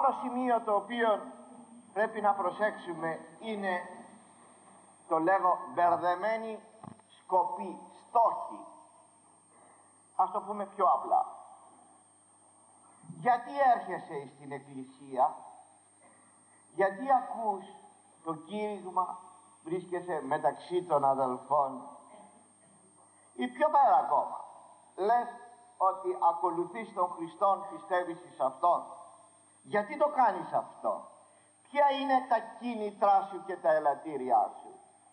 άλλο σημείο το οποίο πρέπει να προσέξουμε είναι, το λέγω, μπερδεμένη σκοπή, στόχοι. Ας το πούμε πιο απλά. Γιατί έρχεσαι στην εκκλησία, γιατί ακούς το κήρυγμα, βρίσκεσαι μεταξύ των αδελφών, ή πιο πέρα ακόμα, λες ότι ακολουθείς τον Χριστόν, πιστεύεις εις Αυτόν. Γιατί το κάνεις αυτό? Ποια είναι τα κίνητρά σου και τα ελαττήριά σου?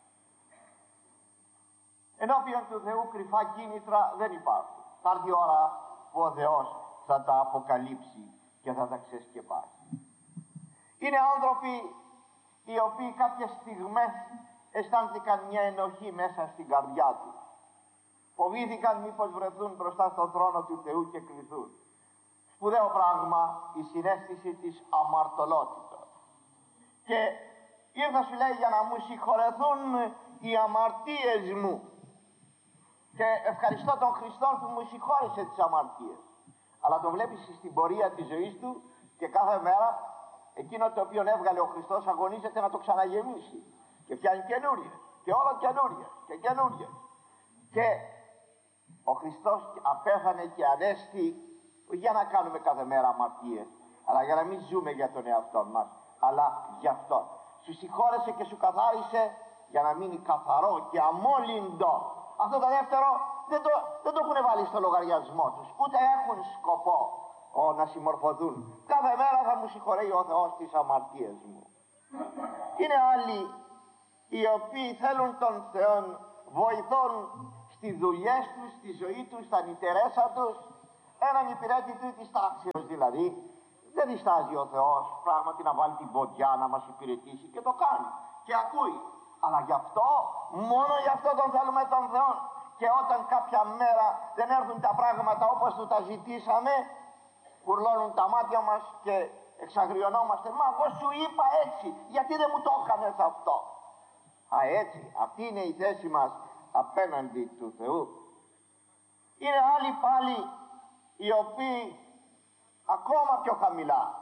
Ενώπιον του Θεού κρυφά κίνητρα δεν υπάρχουν. Θα έρθει η ώρα που ο Θεός θα τα αποκαλύψει και θα τα ξεσκεπάσει. Είναι άνθρωποι οι οποίοι κάποιες στιγμές αισθάνθηκαν μια ενοχή μέσα στην καρδιά του. Φοβήθηκαν μήπως βρεθούν μπροστά στον θρόνο του Θεού και κριθούν. Σπουδαίο πράγμα η συναίσθηση της αμαρτωλότητας. Και ήρθα, σου λέει, για να μου συγχωρεθούν οι αμαρτίες μου. Και ευχαριστώ τον Χριστό που μου συγχώρησε τις αμαρτίες. Αλλά τον βλέπεις στην πορεία της ζωής του και κάθε μέρα εκείνο το οποίο έβγαλε ο Χριστός αγωνίζεται να το ξαναγεμίσει. Και φτιάχνει καινούριες και όλο καινούριες και καινούριες. Και ο Χριστός απέθανε και ανέστη για να κάνουμε κάθε μέρα αμαρτίες, αλλά για να μην ζούμε για τον εαυτό μας, αλλά για Αυτόν. Σου συγχώρεσε και σου καθάρισε για να μείνει καθαρό και αμόλυντο. Αυτό το δεύτερο δεν το έχουν βάλει στο λογαριασμό τους, ούτε έχουν σκοπό να συμμορφωθούν. Κάθε μέρα θα μου συγχωρεί ο Θεός τις αμαρτίες μου. Είναι άλλοι οι οποίοι θέλουν τον Θεό, βοηθούν στις δουλειές τους, στη ζωή τους, στα νητερέσα τους, έναν υπηρέτητη της τάξεως δηλαδή. Δεν διστάζει ο Θεός πράγματι να βάλει την ποδιά να μας υπηρετήσει και το κάνει και ακούει. Αλλά γι' αυτό, μόνο γι' αυτό τον θέλουμε τον Θεό. Και όταν κάποια μέρα δεν έρθουν τα πράγματα όπως του τα ζητήσαμε, κουρλώνουν τα μάτια μας και εξαγριωνόμαστε. Μα εγώ σου είπα έτσι, γιατί δεν μου το έκανες αυτό? Έτσι, αυτή είναι η θέση μας απέναντι του Θεού. Είναι άλλοι πάλι οι οποίοι ακόμα πιο χαμηλά.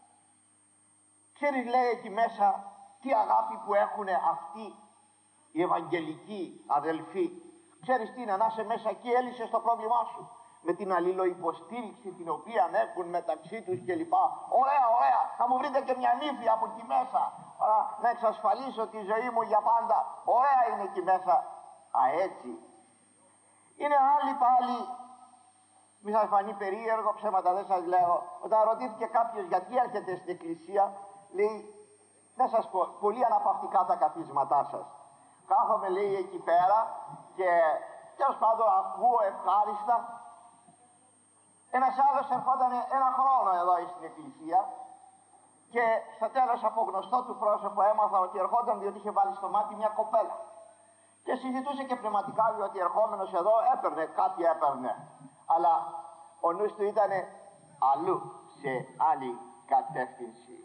Ξέρεις, λέει εκεί μέσα, τι αγάπη που έχουν αυτοί οι ευαγγελικοί αδελφοί. Ξέρεις τι είναι, να είσαι μέσα εκεί, έλυσες το πρόβλημά σου με την αλληλοϊποστήριξη την οποία έχουν μεταξύ τους κλπ. Ωραία, ωραία, θα μου βρείτε και μια νύφη από εκεί μέσα να εξασφαλίσω τη ζωή μου για πάντα. Ωραία είναι εκεί μέσα. Έτσι. Είναι άλλοι πάλι, μη σας φανεί περίεργο, ψέματα δεν σας λέω, όταν ρωτήθηκε κάποιος γιατί έρχεται στην εκκλησία, λέει, δεν σας πω, πολύ αναπαυτικά τα καθίσματά σας. Κάθομαι, λέει, εκεί πέρα και τέλος πάντων ακούω ευχάριστα. Ένας άλλος ερχόταν ένα χρόνο εδώ στην εκκλησία και στο τέλος από γνωστό του πρόσωπο έμαθα ότι ερχόταν διότι είχε βάλει στο μάτι μια κοπέλα. Και συζητούσε και πνευματικά διότι ερχόμενος εδώ έπαιρνε, κάτι έπαιρνε. Αλλά ο νους του ήταν αλλού, σε άλλη κατεύθυνση.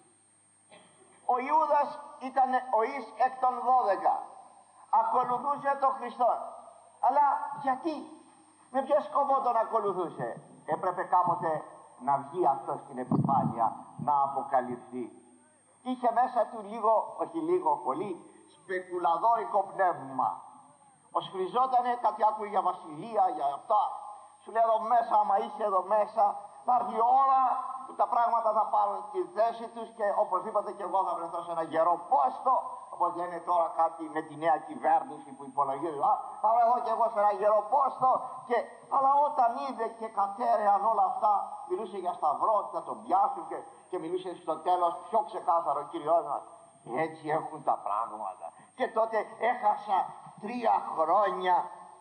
Ο Ιούδας ήταν ο εις εκ των 12. Ακολουθούσε τον Χριστό. Αλλά γιατί, με ποιο σκοπό τον ακολουθούσε? Έπρεπε κάποτε να βγει αυτό στην επιφάνεια, να αποκαλυφθεί. Είχε μέσα του λίγο, όχι λίγο, πολύ σπεκουλαδόρικο πνεύμα. Οσφριζότανε, κάτι άκουγε για βασιλεία, για αυτά. Σου λέει εδώ μέσα, άμα είσαι εδώ μέσα, θα έρθει η ώρα που τα πράγματα θα πάρουν τη θέση τους και οπωσδήποτε και εγώ θα βρεθώ σε ένα γερό πόστο, όπως λένε τώρα κάτι με τη νέα κυβέρνηση που υπολογίζει. Θα βρεθώ και εγώ σε ένα γερό πόστο. Αλλά όταν είδε και κατέρεαν όλα αυτά, μιλούσε για σταυρό, ότι θα τον πιάσουν και μιλούσε στο τέλος πιο ξεκάθαρο, Κύριος μας. Έτσι έχουν τα πράγματα. Και τότε έχασα 3 χρόνια.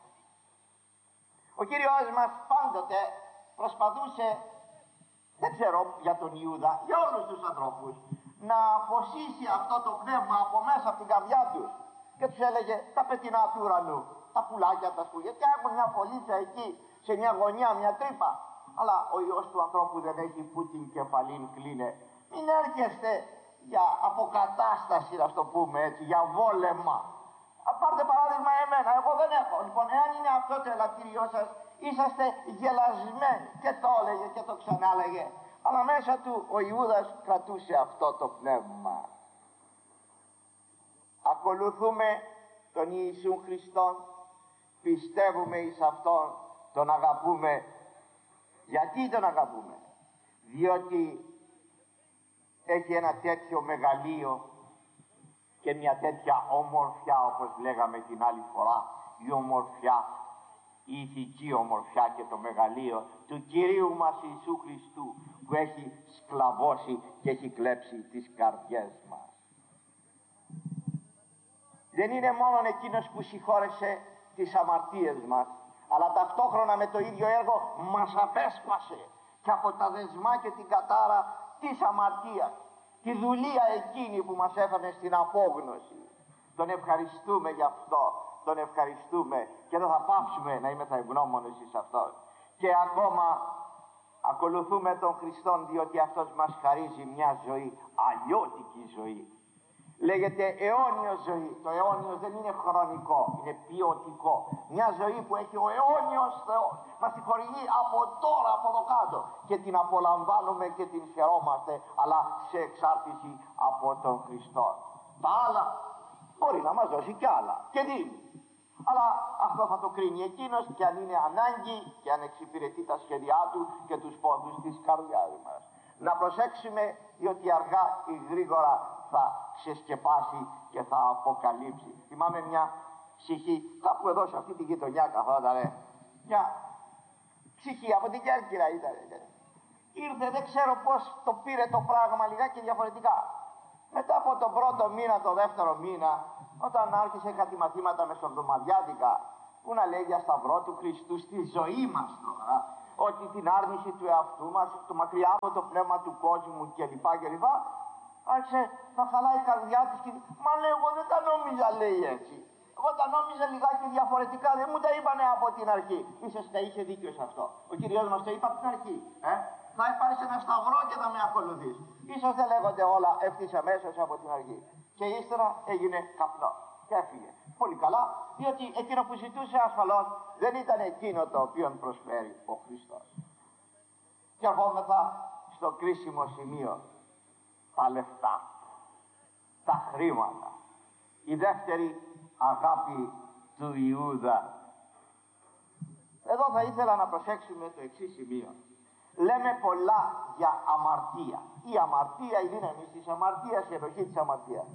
Ο Κύριος μας πάντοτε προσπαθούσε, δεν ξέρω για τον Ιούδα, για όλους τους ανθρώπους, να αφοσίσει αυτό το πνεύμα από μέσα από την καρδιά τους. Και τους έλεγε τα πετεινά του ουρανού, τα πουλάκια τα σπουδιά, και έχουν μια φωλίτσα εκεί σε μια γωνιά, μια τρύπα. Αλλά ο Υιός του ανθρώπου δεν έχει που την κεφαλήν κλείνε. Μην έρχεστε για αποκατάσταση, να το πούμε έτσι, για βόλεμα. Πάρτε παράδειγμα εμένα, εγώ δεν έχω. Λοιπόν, εάν είναι αυτό το ελαττήριό σας, είσαστε γελασμένοι. Και το έλεγε και το ξανάλεγε. Αλλά μέσα του ο Ιούδας κρατούσε αυτό το πνεύμα. Ακολουθούμε τον Ιησού Χριστόν, πιστεύουμε εις Αυτόν, τον αγαπούμε. Γιατί τον αγαπούμε? Διότι έχει ένα τέτοιο μεγαλείο και μια τέτοια ομορφιά, όπως λέγαμε την άλλη φορά, η ομορφιά, η ηθική ομορφιά και το μεγαλείο του Κυρίου μας Ιησού Χριστού, που έχει σκλαβώσει και έχει κλέψει τις καρδιές μας. Δεν είναι μόνο εκείνος που συγχώρεσε τις αμαρτίες μας, αλλά ταυτόχρονα με το ίδιο έργο μας απέσπασε και από τα δεσμά και την κατάρα της αμαρτίας, τη δουλεία εκείνη που μας έφερνε στην απόγνωση. Τον ευχαριστούμε γι' αυτό, τον ευχαριστούμε και δεν θα πάψουμε να είμαστε ευγνώμονες εις Αυτόν. Και ακόμα ακολουθούμε τον Χριστόν, διότι Αυτός μας χαρίζει μια ζωή, αλλιώτικη ζωή. Λέγεται αιώνιος ζωή. Το αιώνιος δεν είναι χρονικό, είναι ποιοτικό. Μια ζωή που έχει ο αιώνιος Θεός. Μας τη χορηγεί από τώρα, από εδώ κάτω. Και την απολαμβάνουμε και την χαιρόμαστε, αλλά σε εξάρτηση από τον Χριστό. Τα άλλα μπορεί να μας δώσει κι άλλα και δίνει. Αλλά αυτό θα το κρίνει εκείνος, και αν είναι ανάγκη και αν εξυπηρετεί τα σχέδιά του και τους πόντους της καρδιάς μας. Να προσέξουμε, διότι αργά ή γρήγορα θα ξεσκεπάσει και θα αποκαλύψει. Θυμάμαι μια ψυχή κάπου εδώ σε αυτή τη γειτονιά καθότανε, μια ψυχή από την Κέρκυρα ήταν. Ήρθε, δεν ξέρω πως το πήρε το πράγμα, λιγάκι διαφορετικά. Μετά από τον πρώτο μήνα, το δεύτερο μήνα, όταν άρχισε κάτι μαθήματα μεσοβδομαδιάτικα, που να λέει για Σταυρό του Χριστού στη ζωή μας τώρα, ότι την άρνηση του εαυτού μας, το μακριά από το πνεύμα του κόσμου κλπ. Άρχισε να χαλάει η καρδιά της και μα λέει, εγώ δεν τα νόμιζα, λέει έτσι. Εγώ τα νόμιζα λιγάκι διαφορετικά, δεν μου τα είπανε από την αρχή. Ίσως θα είχε δίκιο σε αυτό. Ο Κύριος μας το είπε από την αρχή. Θα πάρεις ένα σταυρό και θα με ακολουθείς. Ίσως δεν λέγονται όλα ευθύς αμέσως από την αρχή. Και ύστερα έγινε καπνό και έφυγε. Πολύ καλά, διότι εκείνο που ζητούσε ασφαλώς δεν ήταν εκείνο το οποίο προσφέρει ο Χριστός. Και ερχόμεθα στο κρίσιμο σημείο. Τα λεφτά, τα χρήματα, η δεύτερη αγάπη του Ιούδα. Εδώ θα ήθελα να προσέξουμε το εξής σημείο. Λέμε πολλά για αμαρτία. Η αμαρτία, η δύναμη της αμαρτίας, η ενοχή της αμαρτίας.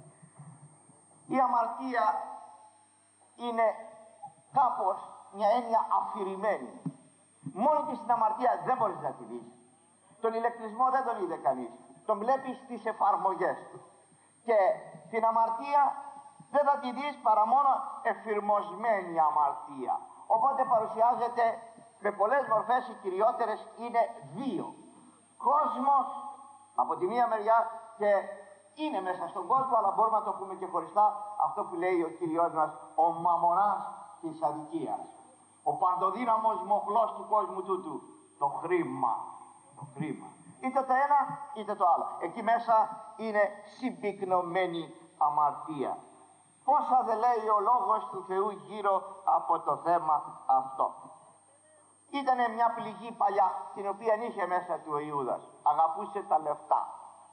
Η αμαρτία είναι κάπως μια έννοια αφηρημένη. Μόνη της την αμαρτία δεν μπορείς να τη δεις. Τον ηλεκτρισμό δεν τον είδε κανείς. Τον βλέπεις στις εφαρμογές του. Και την αμαρτία δεν θα τη δεις παρά μόνο εφηρμοσμένη αμαρτία. Οπότε παρουσιάζεται με πολλές μορφές, οι κυριότερες είναι δύο. Κόσμος από τη μία μεριά, και είναι μέσα στον κόσμο, αλλά μπορούμε να το πούμε και χωριστά, αυτό που λέει ο Κύριος μας, ο μαμωνάς της αδικίας. Ο παντοδύναμος μοχλός του κόσμου τούτου, το χρήμα. Το χρήμα. Είτε το ένα είτε το άλλο. Εκεί μέσα είναι συμπυκνωμένη αμαρτία. Πόσα δεν λέει ο λόγος του Θεού γύρω από το θέμα αυτό. Ήτανε μια πληγή παλιά, την οποία είχε μέσα του ο Ιούδας. Αγαπούσε τα λεφτά.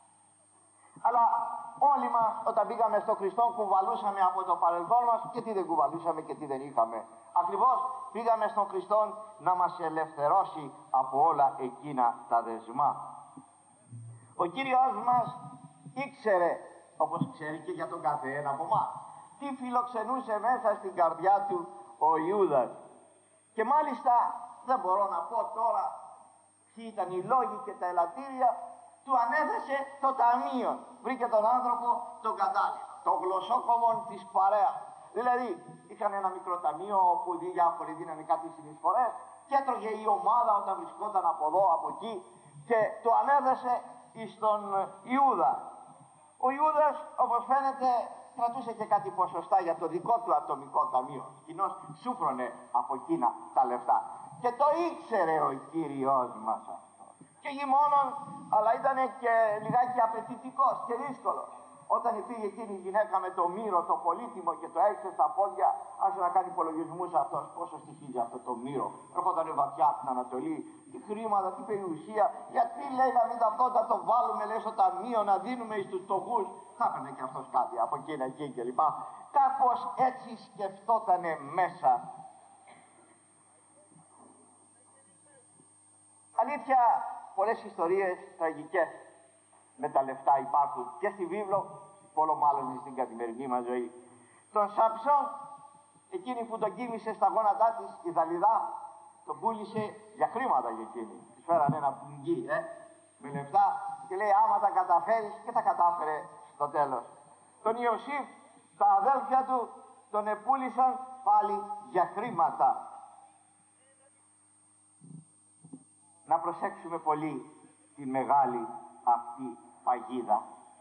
Αλλά όλοι μας όταν πήγαμε στον Χριστό κουβαλούσαμε από το παρελθόν μας, και τι δεν κουβαλούσαμε και τι δεν είχαμε. Ακριβώς πήγαμε στον Χριστό να μας ελευθερώσει από όλα εκείνα τα δεσμά. Ο Κύριος μας ήξερε, όπως ξέρει και για τον καθένα από εμάς, τι φιλοξενούσε μέσα στην καρδιά του ο Ιούδας. Και μάλιστα δεν μπορώ να πω τώρα ποιοι ήταν οι λόγοι και τα ελαττήρια, του ανέθεσε το ταμείο. Βρήκε τον άνθρωπο τον κατάλληλο, το γλωσσόκομον της παρέας. Δηλαδή είχαν ένα μικρό ταμείο όπου διάφοροι δίνανε κάποιες συνεισφορές και έτρωγε η ομάδα όταν βρισκόταν από εδώ, από εκεί, και το ανέθεσε στον Ιούδα. Ο Ιούδας, όπως φαίνεται, κρατούσε και κάτι ποσοστά για το δικό του ατομικό ταμείο. Κοινώς σούφρωνε από εκείνα τα λεφτά. Και το ήξερε ο Κύριος μας αυτό. Και όχι μόνον, αλλά ήταν και λιγάκι απαιτητικός και δύσκολος. Όταν πήγε εκείνη η γυναίκα με το μύρο, το πολύτιμο, και το έριξε στα πόδια, άρχισε να κάνει υπολογισμούς αυτός. Πόσο στοιχίζει αυτό το μύρο. Έρχονταν βαθιά από την Ανατολή τι χρήματα, τι περιουσία, γιατί λέει να μην να το βάλουμε λέει στο ταμείο, να δίνουμε στους φτωχούς. Θα έπαιρνε και αυτός κάτι από εκείνα εκεί και λοιπά. Κάπως έτσι σκεφτότανε μέσα. Αλήθεια, πολλές ιστορίες τραγικές με τα λεφτά υπάρχουν και στη βίβλο, πολλό μάλλον στην καθημερινή μας ζωή. Τον Σαμψόν, εκείνη που τον κοίμησε στα γόνατά της, η Δαλιδά, τον πούλησε για χρήματα για εκείνη. Της φέρανε ένα πουγγί, με λεφτά και λέει άμα τα καταφέρεις, και τα κατάφερε στο τέλος. Τον Ιωσήφ, τα αδέλφια του τον επούλησαν πάλι για χρήματα. Να προσέξουμε πολύ τη μεγάλη αυτή παγίδα.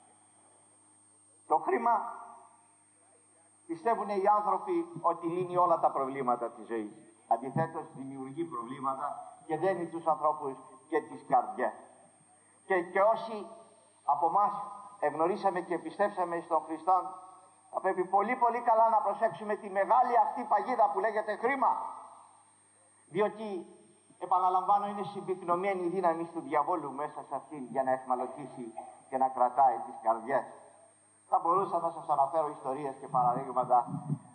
Το χρήμα, πιστεύουν οι άνθρωποι ότι λύνει όλα τα προβλήματα της ζωής. Αντιθέτως δημιουργεί προβλήματα και δένει τους ανθρώπους και τις καρδιές. Και όσοι από εμάς εγνωρίσαμε και πιστέψαμε στον Χριστό, θα πρέπει πολύ πολύ καλά να προσέξουμε τη μεγάλη αυτή παγίδα που λέγεται χρήμα. Διότι, επαναλαμβάνω, είναι συμπυκνωμένη η δύναμη του διαβόλου μέσα σε αυτήν για να εχμαλωτήσει και να κρατάει τις καρδιές. Θα μπορούσα να σας αναφέρω ιστορίες και παραδείγματα.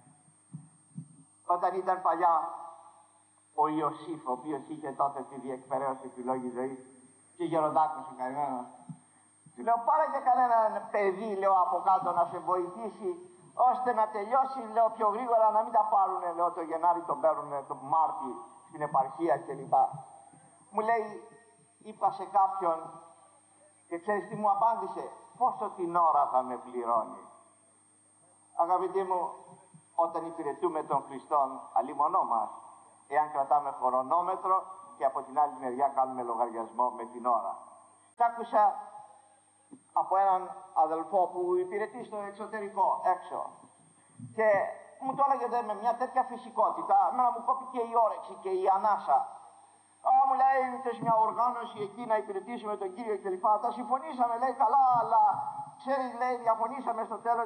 Όταν ήταν παλιά ο Ιωσήφ, ο οποίος είχε τότε τη διεκπαιρέωση του λόγου ζωής και γεροντάκος ο καημένος, του λέω πάρε και κανένα παιδί, λέω, από κάτω να σε βοηθήσει ώστε να τελειώσει, λέω, πιο γρήγορα, να μην τα πάρουνε, λέω, το Γενάρη τον παίρνουνε το Μάρτι στην επαρχία κλπ. Μου λέει, είπα σε κάποιον και ξέρεις τι μου απάντησε, πόσο την ώρα θα με πληρώνει. Αγαπητοί μου, όταν υπηρετούμε τον Χριστόν, αλλήμονό μας, εάν κρατάμε χρονόμετρο και από την άλλη μεριά κάνουμε λογαριασμό με την ώρα. Τ' άκουσα από έναν αδελφό που υπηρετεί στο εξωτερικό, έξω, και μου το έλεγε με μια τέτοια φυσικότητα, εμένα μου κόπηκε η όρεξη και η ανάσα. Μου λέει, θες μια οργάνωση εκεί να υπηρετήσουμε τον Κύριο κλπ. Τα συμφωνήσαμε, λέει, καλά, αλλά ξέρεις, λέει, διαφωνήσαμε στο τέλος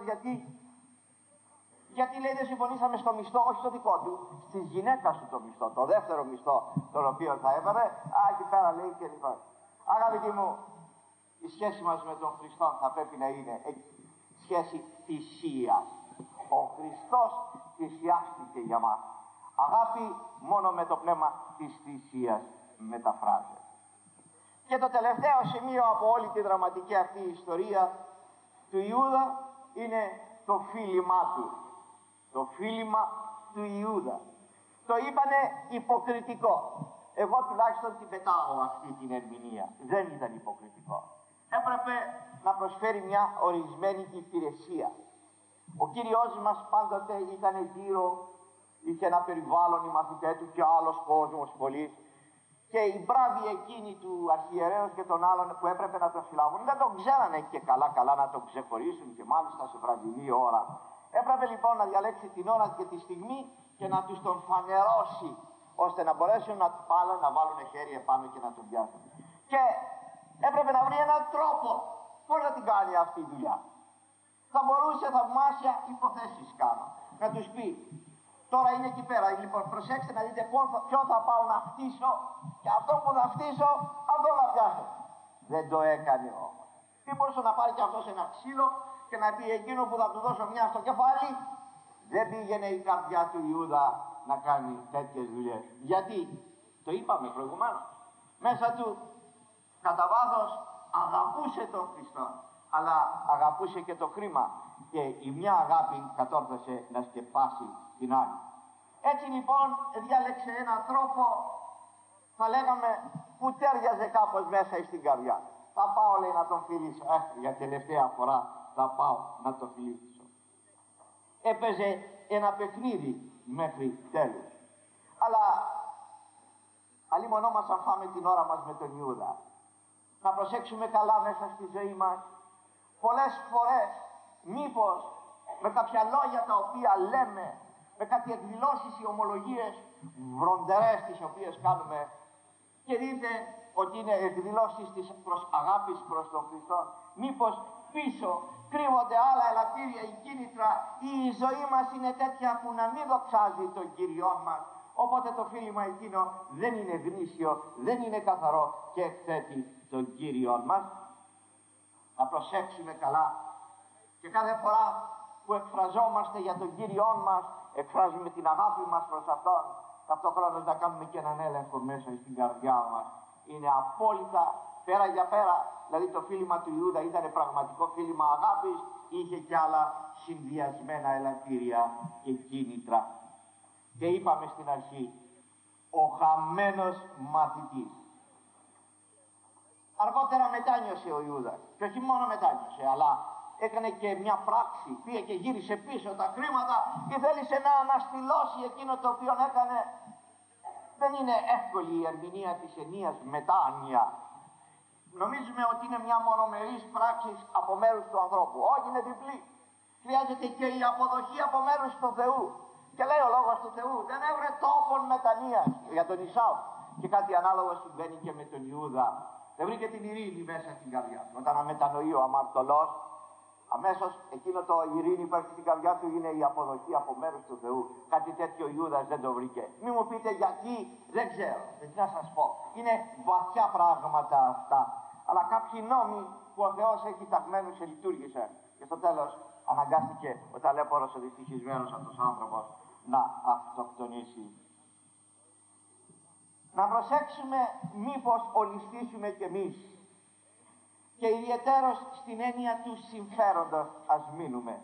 γιατί λέει δεν συμφωνήσαμε στο μισθό, όχι στο δικό του, στη γυναίκα σου το μισθό, το δεύτερο μισθό, τον οποίο θα έβαλε, εκεί πέρα λέει κλπ. Αγαπητοί μου, η σχέση μας με τον Χριστό θα πρέπει να είναι σχέση θυσίας. Ο Χριστός θυσιάστηκε για μας. Αγάπη μόνο με το πνεύμα της θυσίας μεταφράζεται. Και το τελευταίο σημείο από όλη τη δραματική αυτή ιστορία του Ιούδα είναι το φίλημά του. Το φίλημα του Ιούδα. Το είπανε υποκριτικό. Εγώ τουλάχιστον την πετάω αυτή την ερμηνεία. Δεν ήταν υποκριτικό. Έπρεπε να προσφέρει μια ορισμένη υπηρεσία. Ο Κύριος μας πάντοτε ήταν γύρω, είχε ένα περιβάλλον, οι μαθητές του και άλλος κόσμος πολύ. Και οι μπράβοι εκείνοι του αρχιερέως και των άλλων που έπρεπε να τον συλλάβουν δεν τον ξέρανε και καλά να τον ξεχωρίσουν και μάλιστα σε βραδινή ώρα. Έπρεπε λοιπόν να διαλέξει την ώρα και τη στιγμή και να τους τον φανερώσει ώστε να μπορέσουν να πάνε να βάλουν χέρι επάνω και να τον πιάσουν. Και έπρεπε να βρει έναν τρόπο πώς να την κάνει αυτή η δουλειά. Θα μπορούσε θαυμάσια υποθέσεις κάνω. Να τους πει, τώρα είναι εκεί πέρα, λοιπόν προσέξτε να δείτε ποιον θα πάω να χτίσω και αυτό που θα χτίσω, αυτό θα πιάσω. Δεν το έκανε όμως. Τι μπορούσε να πάρει και αυτός ένα ξύλο και να πει εκείνο που θα του δώσω μια στο κεφάλι. Δεν πήγαινε η καρδιά του Ιούδα να κάνει τέτοιες δουλειές. Γιατί, το είπαμε προηγουμένως, μέσα του κατά βάθος αγαπούσε τον Χριστό, αλλά αγαπούσε και το χρήμα και η μια αγάπη κατόρθωσε να σκεπάσει την άλλη. Έτσι λοιπόν διάλεξε έναν τρόπο, θα λέγαμε, που τέριαζε κάπως μέσα στην καρδιά. Θα πάω, λέει, να τον φιλήσω. Για τελευταία φορά θα πάω να τον φιλήσω. Έπαιζε ένα παιχνίδι μέχρι τέλους. Αλλά αλλήμονό μας αν φάμε την ώρα μας με τον Ιούδα. Να προσέξουμε καλά μέσα στη ζωή μας. Πολλές φορές μήπως με κάποια λόγια τα οποία λέμε, με κάτι εκδηλώσεις ή ομολογίες βροντερές τις οποίες κάνουμε και δείτε ότι είναι εκδηλώσεις της αγάπης προς τον Χριστό, μήπως πίσω κρύβονται άλλα ελαττήρια ή κίνητρα ή η ζωή μας είναι τέτοια που να μην δοξάζει τον Κυριό μας, Οπότε το φίλημα εκείνο δεν είναι γνήσιο, δεν είναι καθαρό και εκθέτει τον Κύριον μας. Να προσέξουμε καλά και κάθε φορά που εκφραζόμαστε για τον Κύριον μας, εκφράζουμε την αγάπη μας προς Αυτόν, ταυτόχρονα να κάνουμε και έναν έλεγχο μέσα στην καρδιά μας. Είναι απόλυτα πέρα για πέρα. Δηλαδή το φίλημα του Ιούδα ήταν πραγματικό φίλημα αγάπης, είχε κι άλλα συνδυασμένα ελαττήρια και κίνητρα. Και είπαμε στην αρχή, ο χαμένος μαθητής. Αργότερα μετάνιωσε ο Ιούδας, και όχι μόνο μετάνιωσε, αλλά έκανε και μια πράξη, πήγε και γύρισε πίσω τα χρήματα και θέλησε να αναστηλώσει εκείνο το οποίο έκανε. Δεν είναι εύκολη η ερμηνεία της ενίας μετάνοια. Νομίζουμε ότι είναι μια μονομερής πράξη από μέρους του ανθρώπου. Όχι, είναι διπλή. Χρειάζεται και η αποδοχή από μέρους του Θεού. Και λέει ο λόγος του Θεού, δεν έβρε τόπον μετανοίας για τον Ισάου. Και κάτι ανάλογο συμβαίνει και με τον Ιούδα. Δεν βρήκε την ειρήνη μέσα στην καρδιά του. Όταν αμετανοεί ο αμαρτωλός, αμέσως εκείνο το ειρήνη που υπάρχει στην καρδιά του είναι η αποδοχή από μέρους του Θεού. Κάτι τέτοιο ο Ιούδας δεν το βρήκε. Μη μου πείτε γιατί, δεν ξέρω. Δεν τι να σας πω. Είναι βαθιά πράγματα αυτά. Αλλά κάποιοι νόμοι που ο Θεός έχει ταγμένους λειτουργήσαν. Και στο τέλος αναγκάστηκε ο ταλέπορος, ο δυστυχισμένος αυτός άνθρωπος να αυτοκτονήσει. Να προσέξουμε μήπως ολιστήσουμε κι εμείς. Και ιδιαιτέρως στην έννοια του συμφέροντος ας μείνουμε.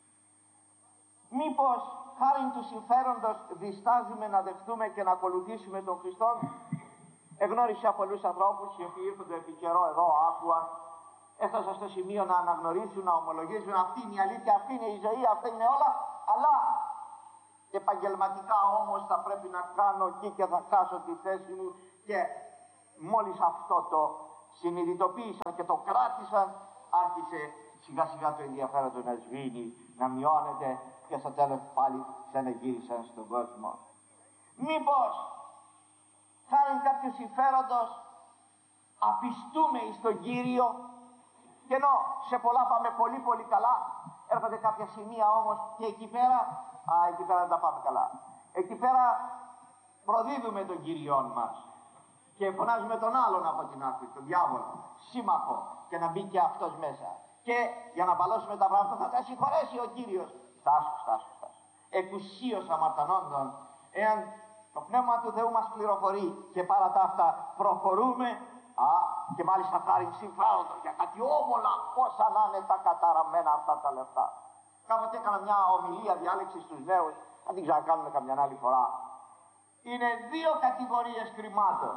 Μήπως χάριν του συμφέροντος διστάζουμε να δεχτούμε και να ακολουθήσουμε τον Χριστό. Εγνώρισα πολλούς ανθρώπους οι οποίοι ήρθαν επί καιρό εδώ, άκουα, έφτασαν στο σημείο να αναγνωρίσουν, να ομολογήσουν αυτή είναι η αλήθεια, αυτή είναι η ζωή, αυτά είναι όλα, αλλά επαγγελματικά όμως θα πρέπει να κάνω εκεί και θα χάσω τη θέση μου. Και μόλις αυτό το συνειδητοποίησαν και το κράτησαν, άρχισε σιγά σιγά το ενδιαφέρον του να σβήνει, να μειώνεται και στο τέλος πάλι ξαναγύρισαν στον κόσμο. Μήπως χάρη κάποιου συμφέροντος απιστούμε εις τον Κύριο, και ενώ σε πολλά πάμε πολύ πολύ καλά, έρχονται κάποια σημεία όμως και εκεί πέρα δεν τα πάμε καλά. Εκεί πέρα προδίδουμε τον Κύριον μας και φωνάζουμε τον άλλον από την άκρη, τον διάβολο, σύμμαχο, και να μπει και αυτός μέσα. Και για να παλώσουμε τα πράγματα θα τα συγχωρέσει ο Κύριος. Στάσου. Εκουσίως αμαρτανόντων, εάν το Πνεύμα του Θεού μας πληροφορεί και παρά τα αυτά προχωρούμε, και μάλιστα χάρη συμφέροντος για κάτι όμολα, πόσα να είναι τα καταραμένα αυτά τα λεφτά. Κάποτε έκανα μια ομιλία διάλεξη στους νέους, θα την ξανακάνουμε καμιά άλλη φορά. Είναι δύο κατηγορίες χρημάτων.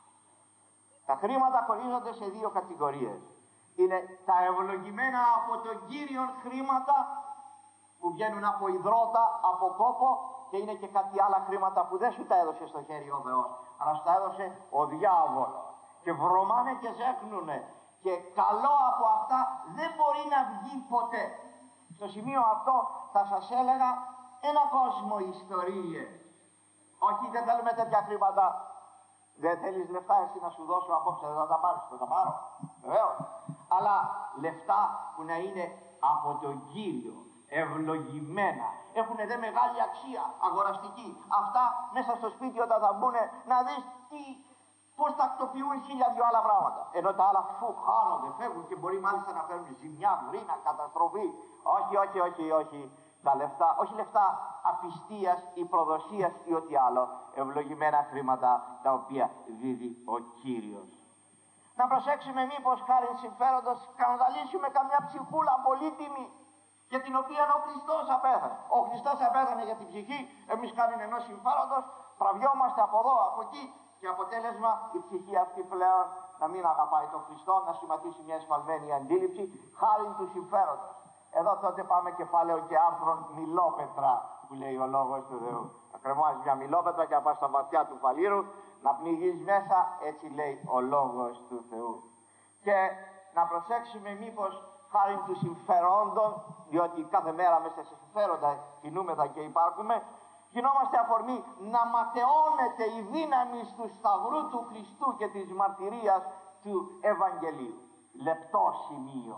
Τα χρήματα χωρίζονται σε δύο κατηγορίες. Είναι τα ευλογημένα από τον Κύριον χρήματα που βγαίνουν από υδρότα, από κόπο, και είναι και κάτι άλλα χρήματα που δεν σου τα έδωσε στο χέρι ο Θεός, αλλά σου τα έδωσε ο διάβολος. Και βρωμάνε και ζέχνουνε. Και καλό από αυτά δεν μπορεί να βγει ποτέ. Στο σημείο αυτό θα σας έλεγα ένα κόσμο ιστορίες. Όχι, δεν θέλουμε τέτοια χρήματα. Δεν θέλεις λεφτά εσύ να σου δώσω απόψε, δεν θα τα πάρεις, θα τα πάρω. Βεβαίως. Αλλά λεφτά που να είναι από τον Κύριο, ευλογημένα, έχουν δε μεγάλη αξία, αγοραστική. Αυτά μέσα στο σπίτι όταν θα μπουν, να δεις πώς τακτοποιούν χίλια δυο άλλα πράγματα. Ενώ τα άλλα χάνονται, φεύγουν και μπορεί μάλιστα να φέρουν ζημιά, βρίνα, καταστροφή. Όχι. Τα λεφτά, όχι λεφτά απιστίας ή προδοσίας ή ό,τι άλλο, ευλογημένα χρήματα τα οποία δίδει ο Κύριος. Να προσέξουμε μήπως χάρη συμφέροντος σκανδαλίσουμε καμιά ψυχούλα πολύτιμη για την οποία ο Χριστός απέθανε. Ο Χριστός απέθανε για την ψυχή, εμείς χάρη ενός συμφέροντος τραβιόμαστε από εδώ, από εκεί, και αποτέλεσμα η ψυχή αυτή πλέον να μην αγαπάει τον Χριστό, να σχηματίσει μια εσφαλμένη αντίληψη χάρη του συμφέροντος. Εδώ τότε πάμε κεφάλαιο και άρθρον μιλόπετρα, που λέει ο λόγος του Θεού. Να κρεμάζεις μια μιλόπετρα και να πας στα βαθιά του φαλήρου, να πνιγείς μέσα, έτσι λέει ο λόγος του Θεού. Και να προσέξουμε μήπως χάρη του συμφερόντων, διότι κάθε μέρα μέσα σε συμφέροντα κινούμεθα και υπάρχουμε, γινόμαστε αφορμή να ματαιώνεται η δύναμη του σταυρού του Χριστού και της μαρτυρίας του Ευαγγελίου. Λεπτό σημείο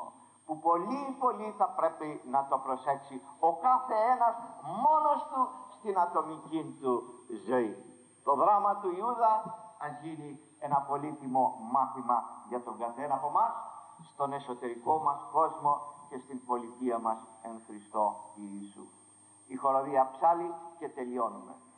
που πολύ θα πρέπει να το προσέξει ο κάθε ένας μόνος του στην ατομική του ζωή. Το δράμα του Ιούδα ας γίνει ένα πολύτιμο μάθημα για τον καθένα από εμάς, στον εσωτερικό μας κόσμο και στην πολιτεία μας εν Χριστώ Ιησού. Η χοροδία ψάλλει και τελειώνουμε.